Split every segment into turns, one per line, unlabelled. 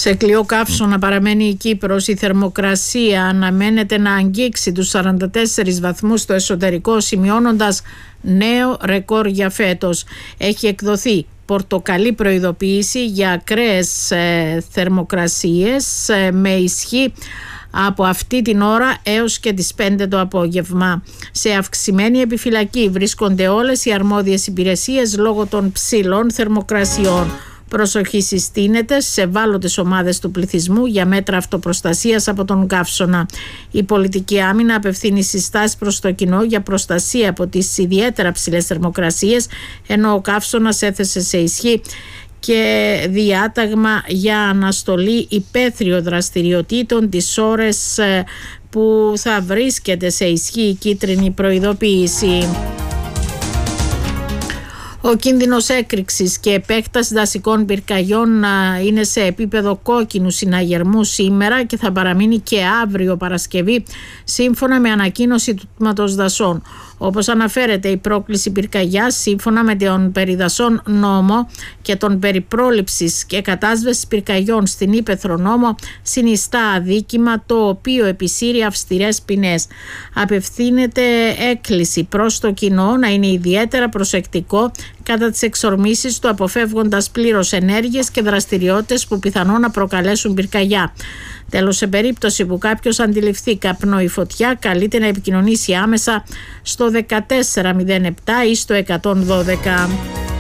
Σε κλειό καύσωνα παραμένει η Κύπρος. Η θερμοκρασία αναμένεται να αγγίξει τους 44 βαθμούς στο εσωτερικό, σημειώνοντας νέο ρεκόρ για φέτος. Έχει εκδοθεί πορτοκαλί προειδοποίηση για ακραίες θερμοκρασίες με ισχύ από αυτή την ώρα έως και τις 5 το απόγευμα. Σε αυξημένη επιφυλακή βρίσκονται όλες οι αρμόδιες υπηρεσίες λόγω των ψηλών θερμοκρασιών. Προσοχή συστήνεται σε ευάλωτες ομάδες του πληθυσμού για μέτρα αυτοπροστασίας από τον καύσωνα. Η πολιτική άμυνα απευθύνει συστάσεις προς το κοινό για προστασία από τις ιδιαίτερα ψηλές θερμοκρασίες, ενώ ο καύσωνας έθεσε σε ισχύ και διάταγμα για αναστολή υπαίθριων δραστηριοτήτων τις ώρες που θα βρίσκεται σε ισχύ η κίτρινη προειδοποίηση. Ο κίνδυνος έκρηξης και επέκταση δασικών πυρκαγιών είναι σε επίπεδο κόκκινου συναγερμού σήμερα και θα παραμείνει και αύριο Παρασκευή, σύμφωνα με ανακοίνωση του Τμήματος Δασών. Όπως αναφέρεται, η πρόκληση πυρκαγιάς σύμφωνα με τον περιδασών νόμο και τον περιπρόληψης και κατάσβεσης πυρκαγιών στην ύπαιθρο νόμο συνιστά αδίκημα το οποίο επισύρει αυστηρές ποινές. Απευθύνεται έκκληση προς το κοινό να είναι ιδιαίτερα προσεκτικό κατά τις εξορμήσεις του, αποφεύγοντας πλήρως ενέργειες και δραστηριότητες που πιθανόν να προκαλέσουν πυρκαγιά. Τέλος, σε περίπτωση που κάποιος αντιληφθεί καπνό ή φωτιά, καλείται να επικοινωνήσει άμεσα στο 1407 ή στο 112.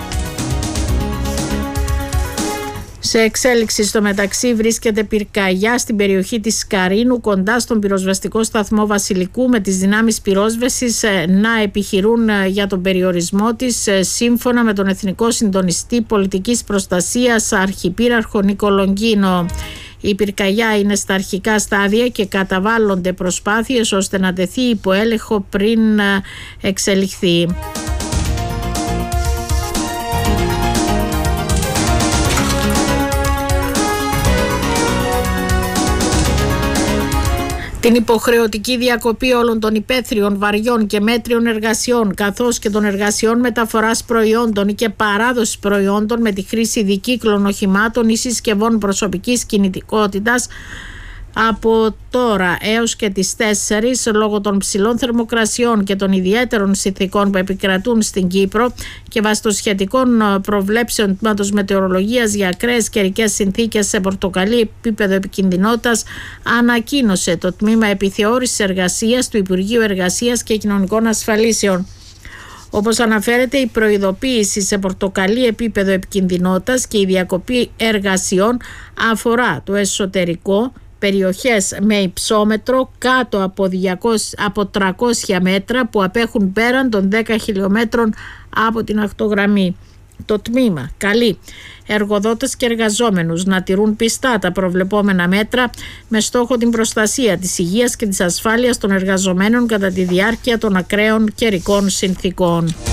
Σε εξέλιξη στο μεταξύ βρίσκεται πυρκαγιά στην περιοχή της Καρίνου κοντά στον πυροσβεστικό σταθμό Βασιλικού, με τις δυνάμεις πυρόσβεσης να επιχειρούν για τον περιορισμό της σύμφωνα με τον Εθνικό Συντονιστή Πολιτικής Προστασίας Αρχιπύραυχο Νίκο Λονγκίνο. Η πυρκαγιά είναι στα αρχικά στάδια και καταβάλλονται προσπάθειες ώστε να τεθεί υπό έλεγχο πριν εξελιχθεί. Την υποχρεωτική διακοπή όλων των υπαίθριων, βαριών και μέτριων εργασιών, καθώς και των εργασιών μεταφοράς προϊόντων ή και παράδοσης προϊόντων με τη χρήση δικύκλων οχημάτων ή συσκευών προσωπικής κινητικότητας από τώρα έως και τις 4 λόγω των ψηλών θερμοκρασιών και των ιδιαίτερων συνθηκών που επικρατούν στην Κύπρο και βάσει των σχετικών προβλέψεων του Τμήματος Μετεωρολογίας για ακραίες καιρικές συνθήκες σε πορτοκαλί επίπεδο επικινδυνότητας, ανακοίνωσε το Τμήμα Επιθεώρησης Εργασίας του Υπουργείου Εργασίας και Κοινωνικών Ασφαλίσεων. Όπως αναφέρεται, η προειδοποίηση σε πορτοκαλί επίπεδο επικινδυνότητας και η διακοπή εργασιών αφορά το εσωτερικό, περιοχές με υψόμετρο κάτω από 300 μέτρα που απέχουν πέραν των 10 χιλιόμετρων από την ακτογραμμή. Το τμήμα καλεί εργοδότες και εργαζόμενους να τηρούν πιστά τα προβλεπόμενα μέτρα με στόχο την προστασία της υγείας και της ασφάλειας των εργαζομένων κατά τη διάρκεια των ακραίων καιρικών συνθήκων.